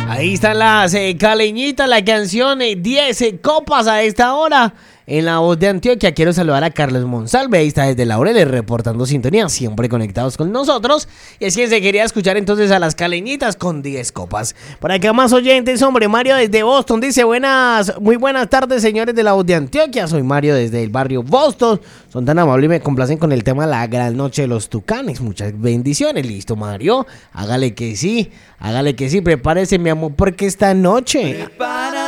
Ahí están las caleñitas, la canción 10 copas a esta hora. En la voz de Antioquia quiero saludar a Carlos Monsalve, ahí está desde Laureles reportando sintonía, siempre conectados con nosotros. Y es que se quería escuchar entonces a las caleñitas con 10 copas. Por acá más oyentes, hombre, Mario desde Boston dice muy buenas tardes señores de la voz de Antioquia, soy Mario desde el barrio Boston. Son tan amables y me complacen con el tema La Gran Noche de los Tucanes, muchas bendiciones. Listo Mario, hágale que sí, prepárese mi amor porque esta noche...